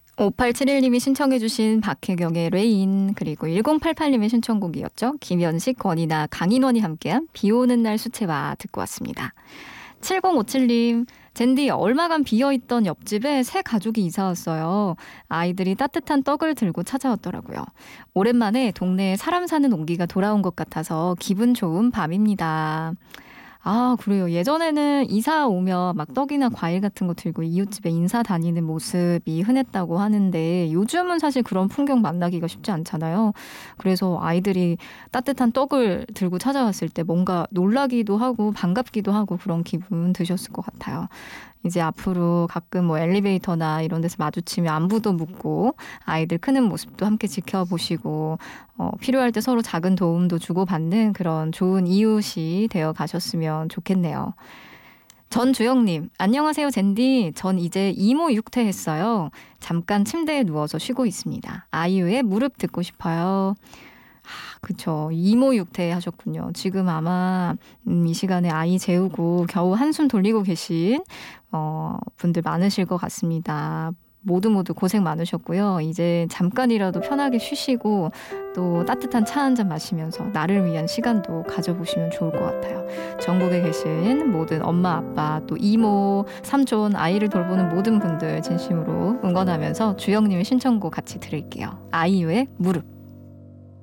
5871님이 신청해 주신 박혜경의 레인, 그리고 1088님의 신청곡이었죠. 김연식, 권이나 강인원이 함께한 비오는 날 수채화 듣고 왔습니다. 7057님, 젠디 얼마간 비어있던 옆집에 새 가족이 이사 왔어요. 아이들이 따뜻한 떡을 들고 찾아왔더라고요. 오랜만에 동네에 사람 사는 온기가 돌아온 것 같아서 기분 좋은 밤입니다. 아, 그래요. 예전에는 이사 오면 막 떡이나 과일 같은 거 들고 이웃집에 인사 다니는 모습이 흔했다고 하는데 요즘은 사실 그런 풍경 만나기가 쉽지 않잖아요. 그래서 아이들이 따뜻한 떡을 들고 찾아왔을 때 뭔가 놀라기도 하고 반갑기도 하고 그런 기분 드셨을 것 같아요. 이제 앞으로 가끔 뭐 엘리베이터나 이런 데서 마주치면 안부도 묻고 아이들 크는 모습도 함께 지켜보시고 필요할 때 서로 작은 도움도 주고받는 그런 좋은 이웃이 되어 가셨으면 좋겠네요. 전주영님, 안녕하세요 젠디. 전 이제 이모 육퇴했어요. 잠깐 침대에 누워서 쉬고 있습니다. 아이유의 무릎 듣고 싶어요. 그쵸. 이모 육퇴 하셨군요. 지금 아마 이 시간에 아이 재우고 겨우 한숨 돌리고 계신 분들 많으실 것 같습니다. 모두 고생 많으셨고요. 이제 잠깐이라도 편하게 쉬시고 또 따뜻한 차 한 잔 마시면서 나를 위한 시간도 가져보시면 좋을 것 같아요. 전국에 계신 모든 엄마, 아빠, 또 이모, 삼촌, 아이를 돌보는 모든 분들 진심으로 응원하면서 주영님의 신청곡 같이 들을게요. 아이유의 무릎.